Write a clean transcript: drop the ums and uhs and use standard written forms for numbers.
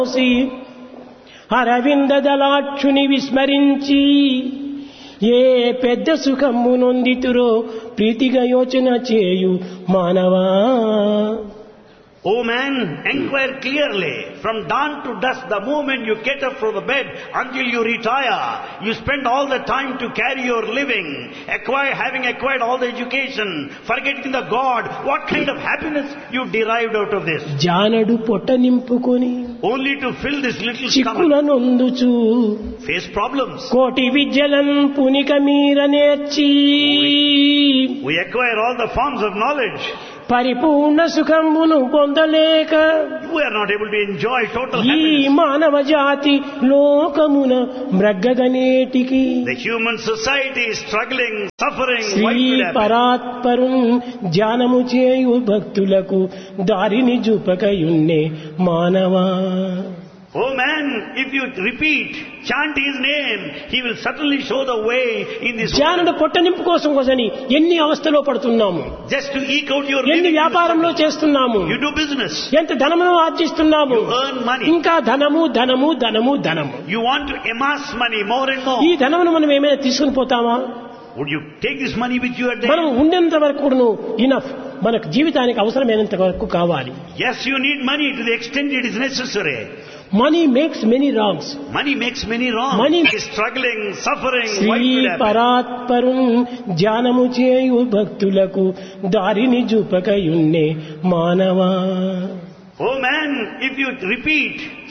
అరవింద దళాక్షుని విస్మరించి ఏ పెద్ద సుఖము నొందితురో ప్రీతిగా యోచన చేయు మానవా. O man, inquire clearly. From dawn to dusk, the moment you get up from the bed until you retire, you spend all the time to carry your living, having acquired all the education, forgetting the God. What kind of happiness you derived out of this? జానడు పొట్ట నింపుకొని Only to fill this little Chikkula stomach, నొందుచు face problems. కోటి విద్యలను పునిక మీర నేర్చి We acquire all the forms of knowledge. పరిపూర్ణ సుఖమును పొందలేక We are not able to enjoy total ఈ happiness. మానవ జాతి లోకమున మ్రగ్గగనేటికి The human society is struggling, suffering. Shri Why should happen? పరాత్పరుం ధ్యానము చేయు భక్తులకు దారిని చూపకయున్నే మానవా. Oh man, if you repeat, chant his name, he will certainly show the way in this జానుడు world. పొట్ట నింపు కోసం కోసని ఎన్ని అవస్థలో పడుతున్నాము, Just to eke out your ఎన్ని living. వ్యాపారంలో చేస్తున్నాము, You do business. ఎంత ధనమును ఆర్జిస్తున్నాము. You earn money. ఇంకా ధనము ధనము ధనము ధనము. You want to amass money more and more. ఈ ధనమును మనం ఏమైనా తీసుకుని పోతామా? Would you take this money with you at the మనం end? ఉండేంత వరకు ఇనఫ్ మనకు జీవితానికి అవసరమైనంత వరకు కావాలి. Yes, you need money to the extent it is necessary. Money makes many wrongs. Money makes many wrong. Money- is struggling, suffering. Shri Why should happen? పరాత్పరుం ధ్యానము చేయు భక్తులకు దారిని చూపకయున్నే మానవా. Oh man, if you repeat,